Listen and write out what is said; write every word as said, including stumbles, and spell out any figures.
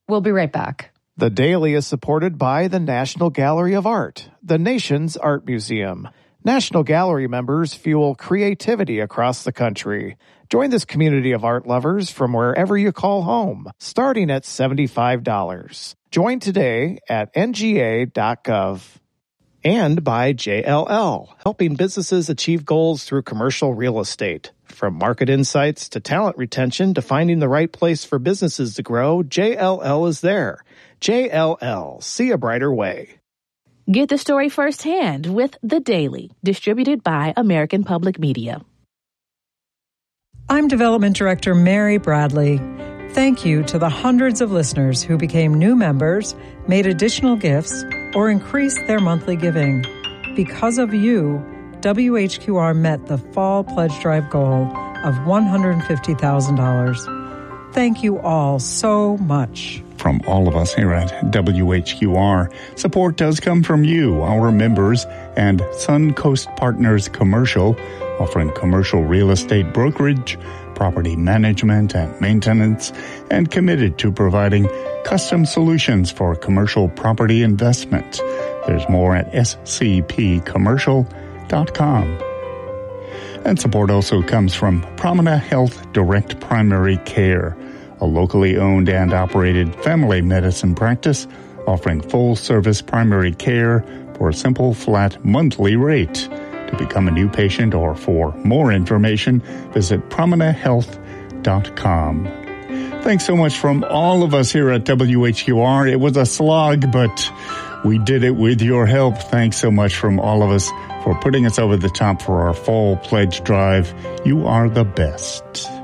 We'll be right back. The Daily is supported by the National Gallery of Art, the nation's art museum. National Gallery members fuel creativity across the country. Join this community of art lovers from wherever you call home, starting at seventy-five dollars. Join today at N G A dot gov. And by J L L, helping businesses achieve goals through commercial real estate. From market insights to talent retention to finding the right place for businesses to grow, J L L is there. J L L, see a brighter way. Get the story firsthand with The Daily, distributed by American Public Media. I'm Development Director Mary Bradley. Thank you to the hundreds of listeners who became new members, made additional gifts, or increased their monthly giving. Because of you, W H Q R met the Fall Pledge Drive goal of one hundred fifty thousand dollars. Thank you all so much. From all of us here at W H Q R, support does come from you, our members, and Suncoast Partners Commercial, offering commercial real estate brokerage, property management and maintenance, and committed to providing custom solutions for commercial property investment. There's more at s c p commercial dot com. And support also comes from Promina Health Direct Primary Care, a locally owned and operated family medicine practice offering full-service primary care for a simple, flat monthly rate. To become a new patient or for more information, visit promina health dot com. Thanks so much from all of us here at W H Q R. It was a slog, but we did it with your help. Thanks so much from all of us for putting us over the top for our fall pledge drive. You are the best.